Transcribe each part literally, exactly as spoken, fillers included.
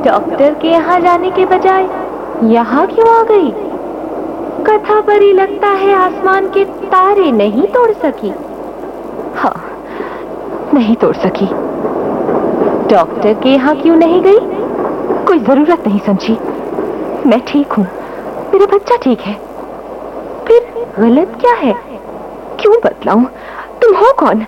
Doctor के यहाँ जाने के बजाय यहाँ क्यों आ गई? कथा पर ही लगता है आसमान के तारे नहीं तोड़ सकी। हाँ, नहीं तोड़ सकी। डॉक्टर के यहाँ क्यों नहीं गई? कोई जरूरत नहीं समझी। मैं ठीक हूँ, मेरा बच्चा ठीक है। फिर गलत क्या है? क्यों बतलाऊं? तुम हो कौन?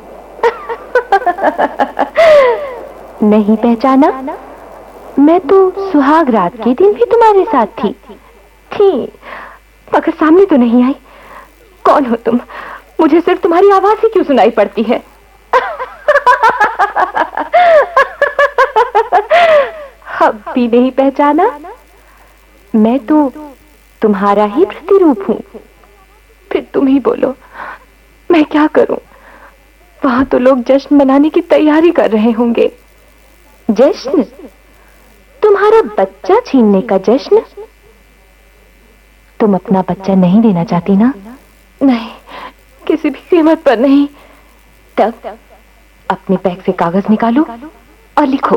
नहीं पहचाना? मैं तो सुहाग रात के दिन भी तुम्हारे साथ थी थी मगर सामने तो नहीं आई। कौन हो तुम? मुझे सिर्फ तुम्हारी आवाज ही क्यों सुनाई पड़ती है? अब भी नहीं पहचाना? मैं तो तुम्हारा ही प्रतिरूप हूं। फिर तुम ही बोलो, मैं क्या करूं? वहां तो लोग जश्न मनाने की तैयारी कर रहे होंगे। जश्न? तुम्हारा बच्चा छीनने का जश्न? तुम अपना बच्चा नहीं देना चाहती ना? नहीं, किसी भी कीमत पर नहीं। तब अपने बैग से कागज निकालो और लिखो।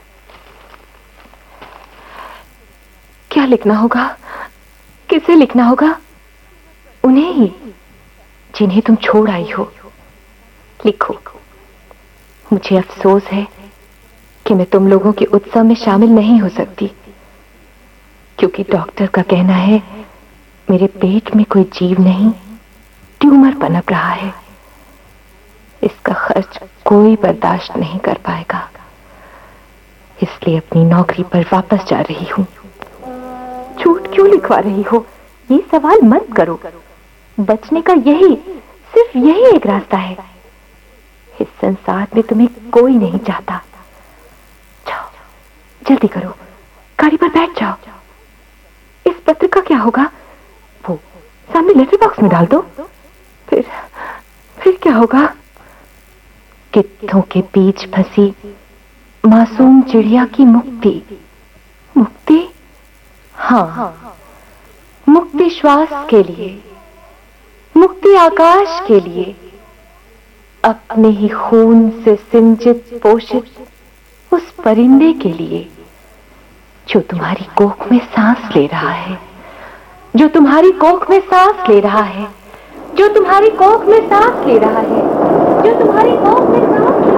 क्या लिखना होगा? किसे लिखना होगा? उन्हें ही, जिन्हें तुम छोड़ आई हो। लिखो, मुझे अफसोस है कि मैं तुम लोगों के उत्सव में शामिल नहीं हो सकती, क्योंकि डॉक्टर का कहना है मेरे पेट में कोई जीव नहीं, ट्यूमर पनप रहा है। इसका खर्च कोई बर्दाश्त नहीं कर पाएगा, इसलिए अपनी नौकरी पर वापस जा रही हूं। झूठ क्यों लिखवा रही हो? ये सवाल मत करो। बचने का यही, सिर्फ यही एक रास्ता है। इस संसार में तुम्हें कोई नहीं चाहता। जाओ, जल्दी करो, गाड़ी पर बैठ जाओ। इस पत्र का क्या होगा? वो सामने लेटर बॉक्स में डाल दो। फिर फिर क्या होगा? गिद्धों के बीच फंसी मासूम चिड़िया की मुक्ति। मुक्ति? हाँ, मुक्ति श्वास के लिए, मुक्ति आकाश के लिए, अपने ही खून से सिंचित पोषित उस परिंदे के लिए जो तुम्हारी कोख में सांस ले रहा है, जो तुम्हारी कोख में सांस ले रहा है, जो तुम्हारी कोख में सांस ले रहा है, जो तुम्हारी कोख में सांस ले रहा है, जो तुम्हारी कोख में सांस ले रहा है।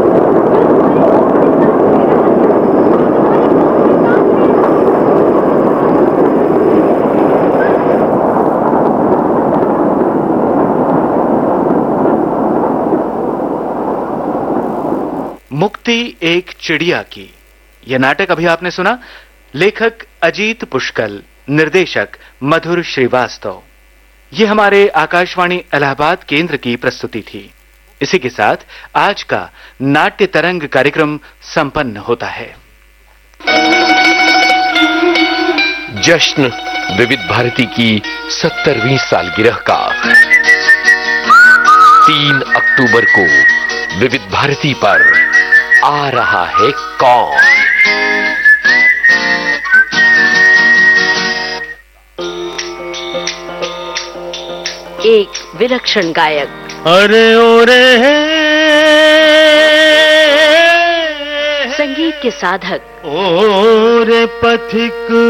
मुक्ति एक चिड़िया की, यह नाटक अभी आपने सुना। लेखक अजीत पुष्कल, निर्देशक मधुर श्रीवास्तव। यह हमारे आकाशवाणी इलाहाबाद केंद्र की प्रस्तुति थी। इसी के साथ आज का नाट्य तरंग कार्यक्रम संपन्न होता है। जश्न विविध भारती की सत्तरवीं सालगिरह का तीन अक्टूबर को विविध भारती पर आ रहा है कौन? एक विलक्षण गायक। अरे ओरे संगीत के साधक। ओरे पथिक